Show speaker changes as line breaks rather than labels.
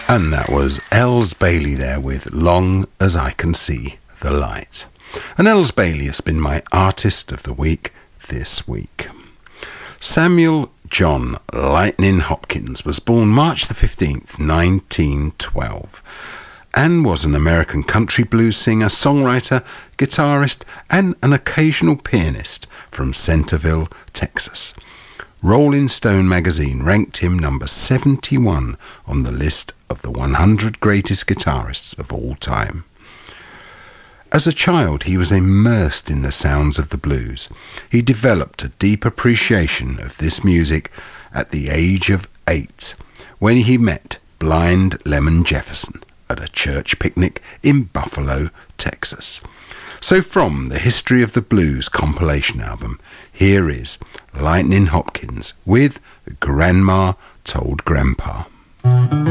And that was Els Bailey there with Long As I Can See the Light. And Els Bailey has been my Artist of the Week this week. Samuel John Lightning Hopkins was born March the 15th, 1912, and was an American country blues singer, songwriter, guitarist, and an occasional pianist from Centerville, Texas. Rolling Stone magazine ranked him number 71 on the list of the 100 greatest guitarists of all time. As a child, he was immersed in the sounds of the blues. He developed a deep appreciation of this music at the age of 8, when he met Blind Lemon Jefferson at a church picnic in Buffalo, Texas. So from the History of the Blues compilation album, here is Lightning Hopkins with Grandma Told Grandpa.